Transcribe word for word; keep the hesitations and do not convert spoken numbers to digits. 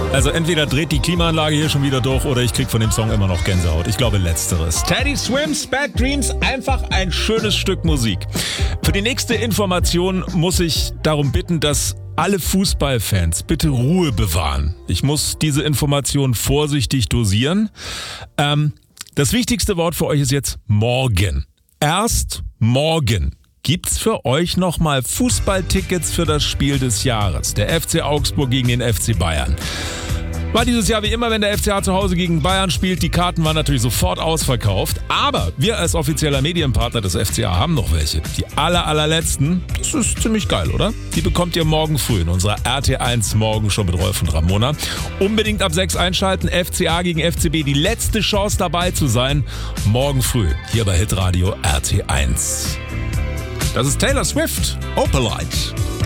Also entweder dreht die Klimaanlage hier schon wieder durch oder ich krieg von dem Song immer noch Gänsehaut. Ich glaube letzteres. Teddy Swims, Bad Dreams, einfach ein schönes Stück Musik. Für die nächste Information muss ich darum bitten, dass alle Fußballfans bitte Ruhe bewahren. Ich muss diese Information vorsichtig dosieren. Ähm, das wichtigste Wort für euch ist jetzt morgen. Erst morgen gibt's für euch nochmal Fußballtickets für das Spiel des Jahres. Der F C Augsburg gegen den F C Bayern. War dieses Jahr wie immer, wenn der F C H zu Hause gegen Bayern spielt. Die Karten waren natürlich sofort ausverkauft. Aber wir als offizieller Medienpartner des F C A haben noch welche. Die aller, allerletzten, das ist ziemlich geil, oder? Die bekommt ihr morgen früh in unserer R T eins Morgen schon mit Rolf und Ramona. Unbedingt ab sechs einschalten. F C A gegen F C B. Die letzte Chance dabei zu sein. Morgen früh hier bei Hitradio R T eins. Das ist Taylor Swift, Opalite.